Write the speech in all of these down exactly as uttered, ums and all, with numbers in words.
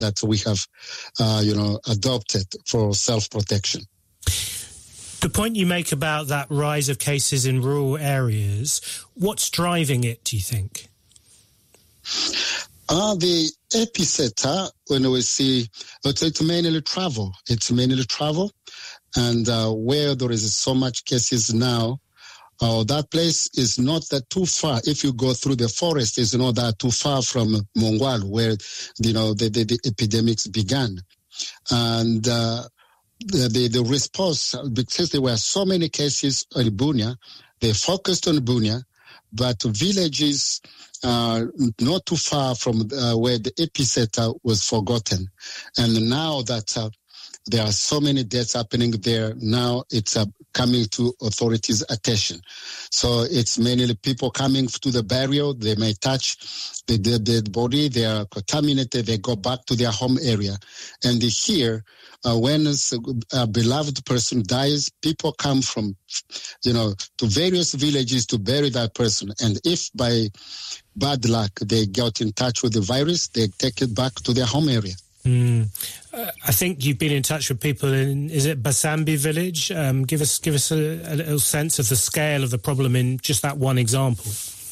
that we have, uh, you know, adopted for self-protection. The point you make about that rise of cases in rural areas, what's driving it, do you think? Uh, the epicenter, when we see, it's, it's mainly travel. It's mainly travel. And uh, where there is so much cases now, uh, that place is not that too far. If you go through the forest, it's not that too far from Mongwalu, where, you know, the, the, the epidemics began. And uh, the, the, the response, because there were so many cases in Bunia, they focused on Bunia, but villages uh, not too far from uh, where the epicenter was forgotten. And now that uh, there are so many deaths happening there, now it's uh, coming to authorities' attention. So it's mainly people coming to the burial. They may touch the dead, dead body. They are contaminated. They go back to their home area. And here, uh, when a beloved person dies, people come from, you know, to various villages to bury that person. And if by bad luck they get in touch with the virus, they take it back to their home area. Mm. Uh, I think you've been in touch with people in, is it Basambi village? Um, give us give us a, a little sense of the scale of the problem in just that one example.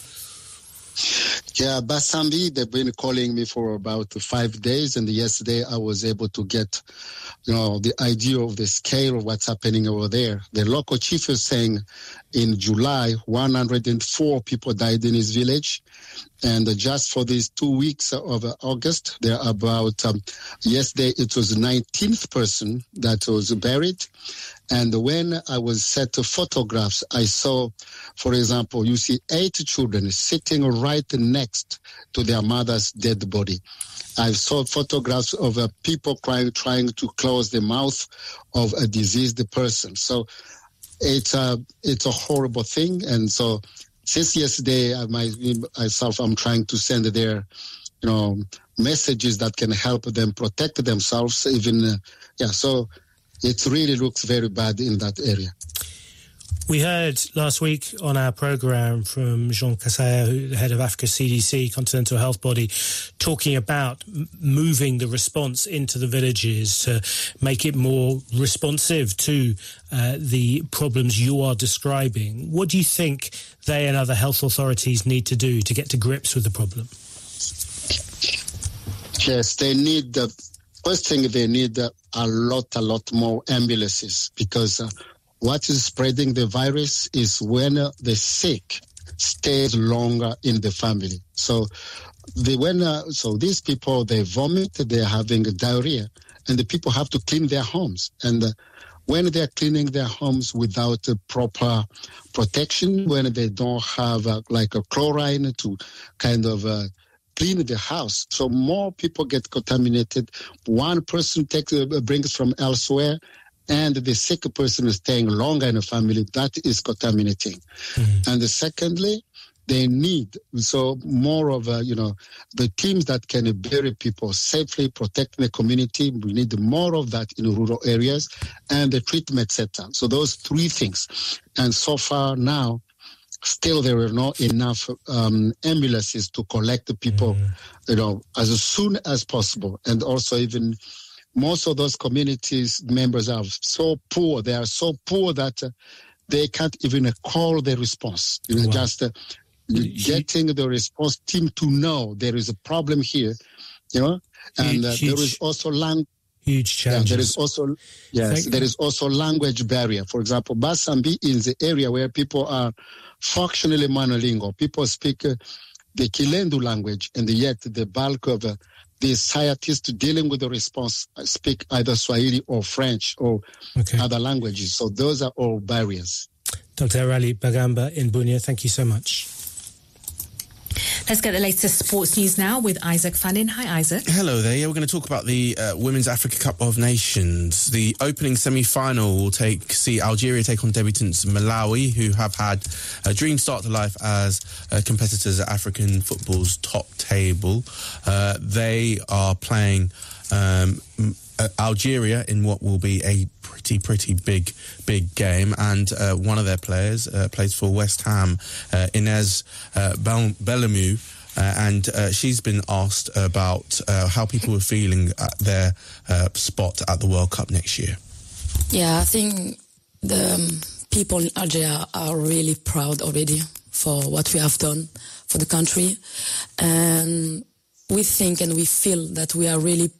Yeah, Basambi, they've been calling me for about five days, and yesterday I was able to get, you know, the idea of the scale of what's happening over there. The local chief is saying in July, one hundred four people died in his village. And just for these two weeks of August, there are about, um, yesterday it was the nineteenth person that was buried. And when I was set to photographs, I saw, for example, you see eight children sitting right next to their mother's dead body. I saw photographs of uh, people crying, trying to close the mouth of a diseased person. So it's a, it's a horrible thing. And so since yesterday, I myself, I'm trying to send their, you know, messages that can help them protect themselves. Even, uh, yeah, so it really looks very bad in that area. We heard last week on our programme from Jean Kassaya, the head of Africa C D C, Continental Health Body, talking about moving the response into the villages to make it more responsive to uh, the problems you are describing. What do you think they and other health authorities need to do to get to grips with the problem? Yes, they need, the first thing they need uh, a lot, a lot more ambulances, because uh, what is spreading the virus is when uh, the sick stays longer in the family. So the when uh, so these people, they vomit, they're having diarrhea, and the people have to clean their homes. And uh, when they're cleaning their homes without uh, proper protection, when they don't have uh, like a chlorine to kind of uh, clean the house, so more people get contaminated. One person takes uh, brings from elsewhere, and the sick person is staying longer in a family, that is contaminating. Mm-hmm. And secondly, they need so more of a, you know, the teams that can bury people safely, protect the community. We need more of that in rural areas, and the treatment center. So those three things. And so far now, still there are not enough um, ambulances to collect the people, mm-hmm. you know, as soon as possible. And also even most of those communities members are so poor. They are so poor that uh, they can't even call the response. You know, wow. just uh, getting the response team to know there is a problem here, you know, and uh, huge, there is also lang- huge challenges. Yeah, there is also yes, Thank there is also language barrier. For example, Basambi is the area where people are functionally monolingual. People speak uh, the Kilendu language, and yet the bulk of uh, the scientists dealing with the response speak either Swahili or French or okay. other languages. So those are all barriers. Doctor Arali Bagamba in Bunia, thank you so much. Let's get the latest sports news now with Isaac Fannin. Hi, Isaac. Hello there. Yeah, we're going to talk about the uh, Women's Africa Cup of Nations. The opening semi-final will take see Algeria take on debutants Malawi, who have had a dream start to life as uh, competitors at African football's top table. Uh, they are playing um, Algeria in what will be a pretty, pretty big, big game. And uh, one of their players uh, plays for West Ham, uh, Inez uh, Bellamy. uh, and uh, she's been asked about uh, how people were feeling at their uh, spot at the World Cup next year. Yeah, I think the um, people in Algeria are really proud already for what we have done for the country, and we think and we feel that we are really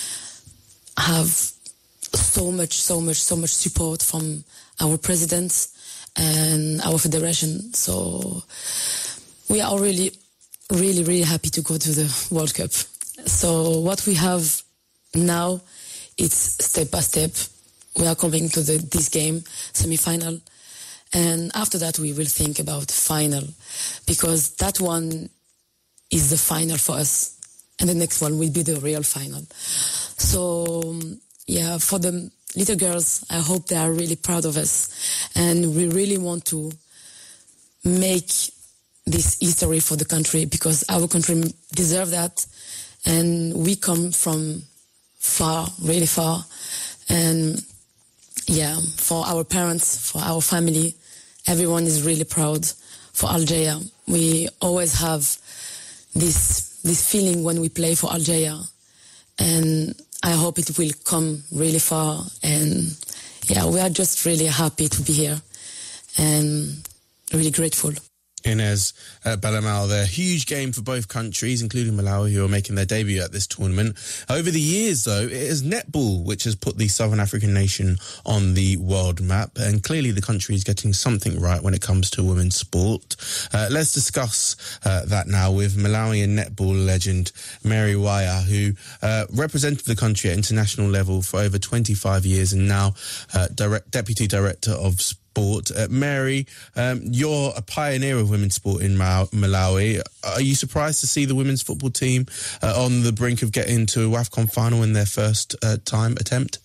have so much, so much, so much support from our presidents and our federation. So we are really, really, really happy to go to the World Cup. So what we have now, it's step by step. We are coming to the, this game, semi-final. And after that, we will think about final, because that one is the final for us. And the next one will be the real final. So, yeah, for the little girls, I hope they are really proud of us. And we really want to make this history for the country, because our country deserves that. And we come from far, really far. And yeah, for our parents, for our family, everyone is really proud for Algeria. We always have this this feeling when we play for Algeria, and I hope it will come really far. And yeah, we are just really happy to be here and really grateful. Inez uh, Balamal there. Huge game for both countries, including Malawi, who are making their debut at this tournament. Over the years, though, it is netball which has put the Southern African nation on the world map, and clearly the country is getting something right when it comes to women's sport. Uh, let's discuss uh, that now with Malawian netball legend Mary Waya, who uh, represented the country at international level for over twenty-five years and now uh, direct, Deputy Director of Sport. Uh, Mary, um, you're a pioneer of women's sport in Ma- Malawi. Are you surprised to see the women's football team uh, on the brink of getting to a WAFCON final in their first uh, time attempt?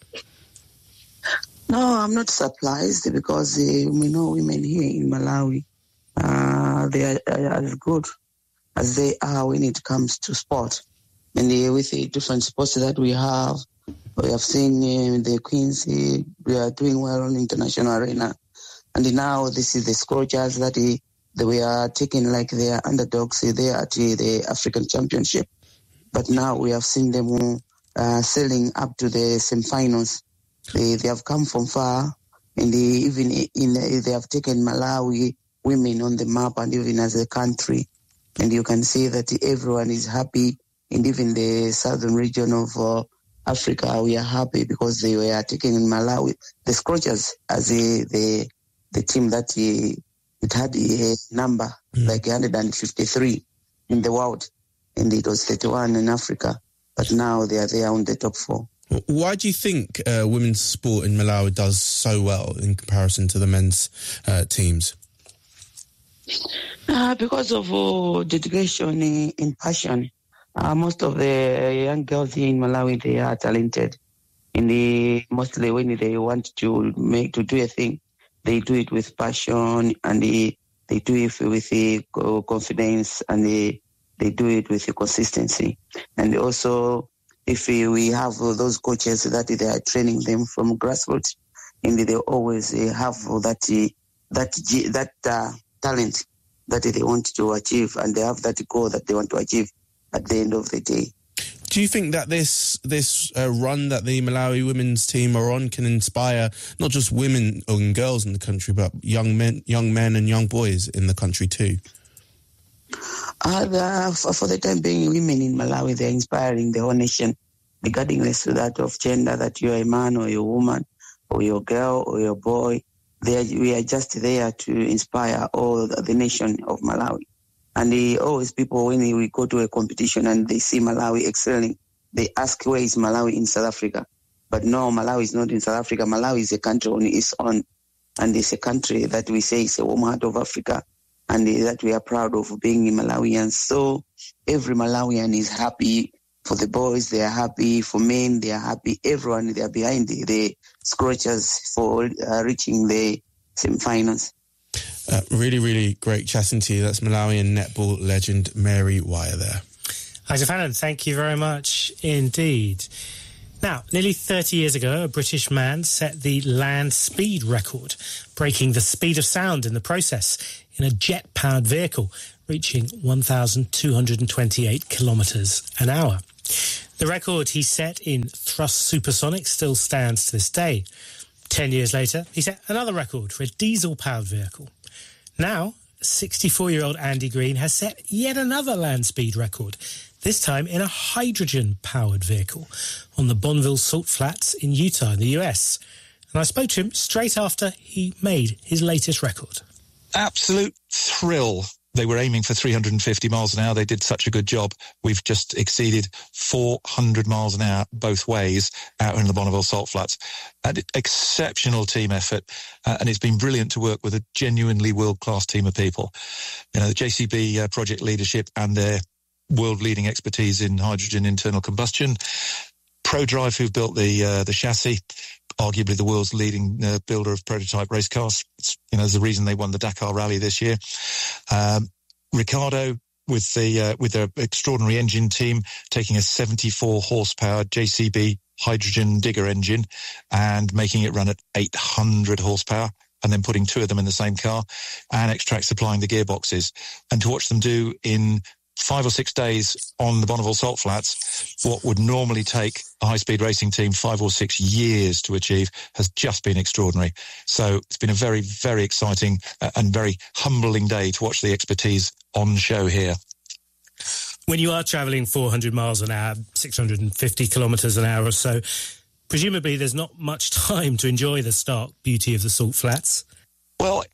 No, I'm not surprised, because uh, we know women here in Malawi, uh, they are, are as good as they are when it comes to sport. And uh, with the different sports that we have, we have seen uh, the Queens, uh, we are doing well on the international arena. And now this is the Scorchers that, he, that we are taking like they are underdogs there at the African Championship. But now we have seen them uh, sailing up to the semi-finals. They, they have come from far, and they, even in they have taken Malawi women on the map, and even as a country. And you can see that everyone is happy, and even the southern region of uh, Africa, we are happy because they were taking Malawi, the Scorchers, as a, the the team that uh, it had a number mm. like one hundred fifty-three in the world, and it was thirty-one in Africa. But now they are there on the top four. Why do you think uh, women's sport in Malawi does so well in comparison to the men's uh, teams? Uh, because of uh, dedication and passion. Uh, most of the young girls here in Malawi, they are talented. And they, mostly when they want to make to do a thing, they do it with passion, and they, they do it with a confidence, and they, they do it with a consistency. And also, if we have those coaches that they are training them from grassroots, and they always have that that that uh, talent that they want to achieve, and they have that goal that they want to achieve at the end of the day. Do you think that this this uh, run that the Malawi women's team are on can inspire not just women and girls in the country, but young men, young men and young boys in the country too? Uh, the, for, for the time being, women in Malawi, they're inspiring the whole nation, regardless of that of gender, that you're a man or you're a woman or you're a girl or you're a boy. They are, we are just there to inspire all the, the nation of Malawi. And they always, people, when we go to a competition and they see Malawi excelling, they ask, where is Malawi in South Africa? But no, Malawi is not in South Africa. Malawi is a country on its own. And it's a country that we say is a warm heart of Africa, and that we are proud of being Malawians. So every Malawian is happy. For the boys, they are happy. For men, they are happy. Everyone, they are behind the, the Scorchers for uh, reaching the semi-finals. Uh, really, really great chatting to you. That's Malawian netball legend Mary Waya there. Isaac Fannin, thank you very much indeed. Now, nearly thirty years ago, a British man set the land speed record, breaking the speed of sound in the process in a jet-powered vehicle, reaching one thousand two hundred twenty-eight kilometres an hour. The record he set in thrust supersonic still stands to this day. Ten years later, he set another record for a diesel-powered vehicle. Now, sixty-four-year-old Andy Green has set yet another land speed record, this time in a hydrogen-powered vehicle on the Bonneville Salt Flats in Utah in the U S. And I spoke to him straight after he made his latest record. Absolute thrill. They were aiming for three hundred fifty miles an hour. They did such a good job. We've just exceeded four hundred miles an hour both ways out in the Bonneville Salt Flats. An exceptional team effort, uh, and it's been brilliant to work with a genuinely world-class team of people. You know, the J C B uh, project leadership and their world-leading expertise in hydrogen internal combustion. ProDrive, who built the uh, the chassis, arguably the world's leading uh, builder of prototype race cars. It's, you know, there's a reason they won the Dakar Rally this year. Um, Ricardo, with the uh, with their extraordinary engine team, taking a seventy-four horsepower J C B hydrogen digger engine and making it run at eight hundred horsepower, and then putting two of them in the same car, and Xtrac supplying the gearboxes. And to watch them do in five or six days on the Bonneville Salt Flats what would normally take a high-speed racing team five or six years to achieve has just been extraordinary. So it's been a very, very exciting uh, and very humbling day to watch the expertise on show here. When you are travelling four hundred miles an hour, six hundred fifty kilometres an hour or so, presumably there's not much time to enjoy the stark beauty of the Salt Flats. Well,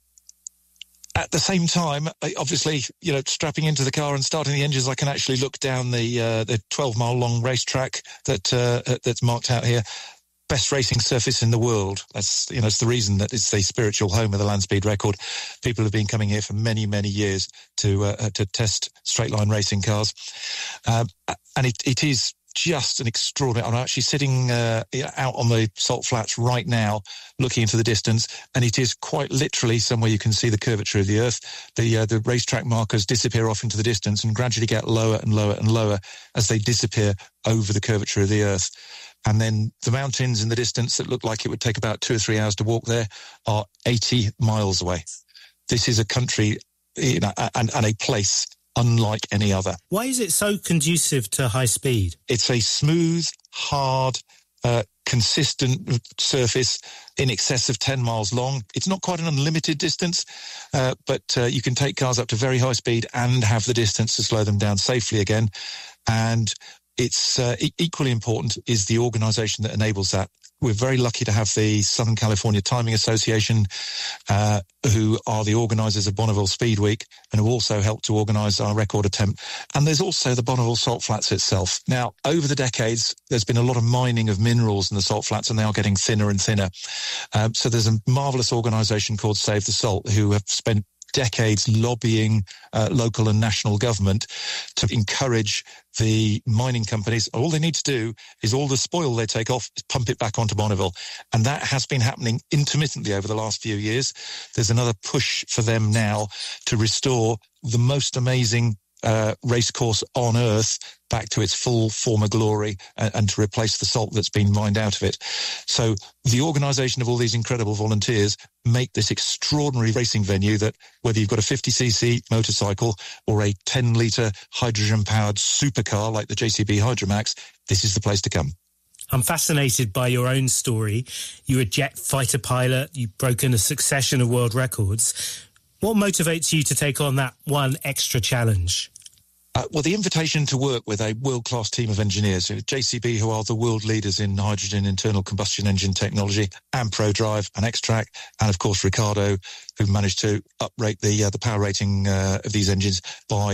at the same time, obviously, you know, strapping into the car and starting the engines, I can actually look down the uh, the twelve mile long racetrack that uh, that's marked out here. Best racing surface in the world. That's, you know, it's the reason that it's the spiritual home of the land speed record. People have been coming here for many, many years to uh, to test straight line racing cars, um, and it, it is just an extraordinary. I'm actually sitting uh, out on the Salt Flats right now, looking into the distance, and it is quite literally somewhere you can see the curvature of the Earth. The uh, the racetrack markers disappear off into the distance and gradually get lower and lower and lower as they disappear over the curvature of the Earth. And then the mountains in the distance that look like it would take about two or three hours to walk there are eighty miles away. This is a country, you know, and, and a place unlike any other. Why is it so conducive to high speed? It's a smooth, hard, uh, consistent surface in excess of ten miles long. It's not quite an unlimited distance, uh, but uh, you can take cars up to very high speed and have the distance to slow them down safely again. And it's uh, e- equally important is the organisation that enables that. We're very lucky to have the Southern California Timing Association, uh, who are the organisers of Bonneville Speed Week and who also helped to organise our record attempt. And there's also the Bonneville Salt Flats itself. Now, over the decades, there's been a lot of mining of minerals in the Salt Flats, and they are getting thinner and thinner. Um, so there's a marvellous organisation called Save the Salt who have spent decades lobbying uh, local and national government to encourage the mining companies. All they need to do is all the spoil they take off, is pump it back onto Bonneville. And that has been happening intermittently over the last few years. There's another push for them now to restore the most amazing uh, racecourse on Earth back to its full former glory and, and to replace the salt that's been mined out of it. So the organisation of all these incredible volunteers make this extraordinary racing venue that, whether you've got a fifty c c motorcycle or a ten litre hydrogen-powered supercar like the J C B Hydromax, this is the place to come. I'm fascinated by your own story. You're a jet fighter pilot. You've broken a succession of world records. What motivates you to take on that one extra challenge? Uh, well, the invitation to work with a world-class team of engineers, J C B, who are the world leaders in hydrogen internal combustion engine technology, and ProDrive and Xtrac, and of course Ricardo, who managed to uprate the uh, the power rating uh, of these engines by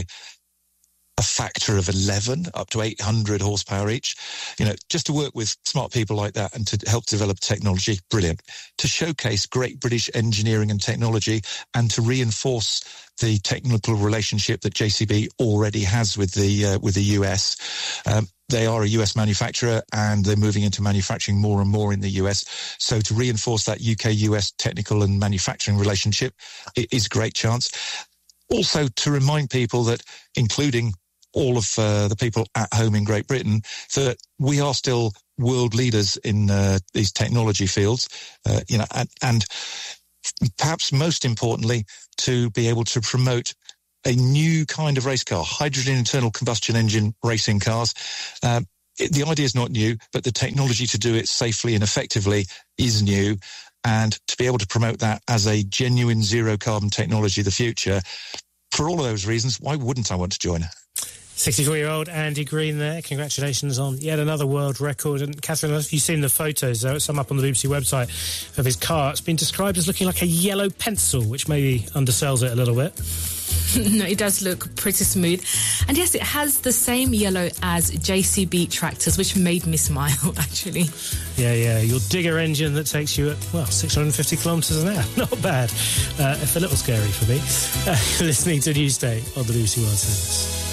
a factor of eleven, up to eight hundred horsepower each. You know, just to work with smart people like that and to help develop technology, brilliant. To showcase great British engineering and technology and to reinforce the technical relationship that J C B already has with the uh, with the U S. Um, they are a U S manufacturer and they're moving into manufacturing more and more in the U S. So to reinforce that U K U S technical and manufacturing relationship, it is a great chance. Also to remind people that, including all of uh, the people at home in Great Britain, that we are still world leaders in uh, these technology fields, uh, you know, and, and perhaps most importantly, to be able to promote a new kind of race car, hydrogen internal combustion engine racing cars. Um, it, the idea is not new, but the technology to do it safely and effectively is new. And to be able to promote that as a genuine zero carbon technology of the future, for all of those reasons, why wouldn't I want to join? sixty-four-year-old Andy Green there. Congratulations on yet another world record. And Catherine, have you seen the photos? There are some up on the B B C website of his car. It's been described as looking like a yellow pencil, which maybe undersells it a little bit. No, it does look pretty smooth. And yes, it has the same yellow as J C B tractors, which made me smile, actually. Yeah, yeah. Your digger engine that takes you at, well, six hundred fifty kilometres an hour. Not bad. Uh, it's a little scary for me. Uh, listening to Newsday on the B B C World Service.